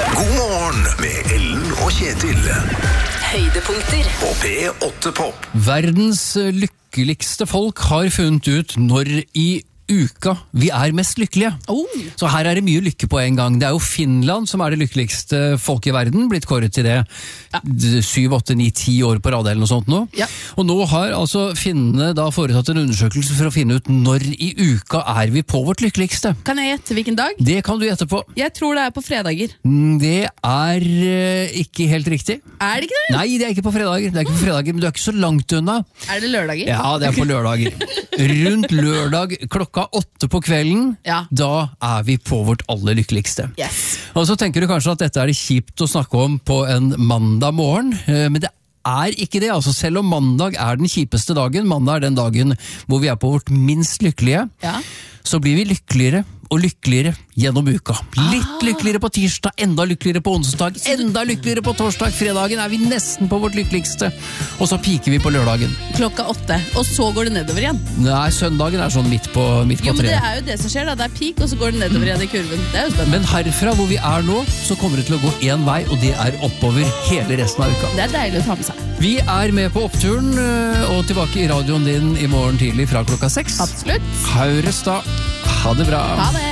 God morgen med Ellen og Kjetil. Høydepunkter På P8 Pop. Verdens lykkeligste folk har funnet ut når i uka vi er mest lykkelige. Så her er det mye lykke på en gang. Det er jo Finland som er det lykkeligste folk i verden, blitt kåret til det 7, 8, 9, 10 år på rad eller noe sånt nå. Ja. Og nå har altså finnene da foretatt en undersøkelse for å finne ut når i uka er vi på vårt lykkeligste. Kan jeg gjette hvilken dag? Det kan du gjette på. Jeg tror det er på fredager. Det er ikke helt riktig. Er det ikke det? Nei, det er ikke på fredager. Det er ikke på fredager, men du er ikke så langt unna. Er det lørdager? Ja, det er på lørdager. Rundt lørdag klokka 8 på kvelden, Ja. da er vi på vårt aller lykkeligste. Yes. Og så tenker du kanskje at dette er det kjipt å snakke om på en mandag morgen, men det er ikke det. Altså, selv om mandag er den kjipeste dagen, mandag er den dagen hvor vi er på vårt minst lykkelige, Ja. så blir vi lykkeligere og lykkeligere gjennom uka. Litt lykkeligere på tirsdag, enda lykkeligere på onsdag, enda lykkeligere på torsdag, fredagen er vi nesten på vårt lykkeligste, og så piker vi på lørdagen. Klokka 8, og så går det nedover igjen. Nei, søndagen er sånn midt på Jo, men det treet. er jo det som skjer da. Det er peak, og så går det nedover igjen i kurven. Det er jo spennende. Men herfra hvor vi er nå, så kommer det til å gå én vei, og det er oppover hele resten av uka. Det er deilig å ta med seg. Vi er med på oppturen, og tilbake i radioen din i morgen tidlig fra klokka 6. Absolutt. Høres da. Ha det bra. Ha det.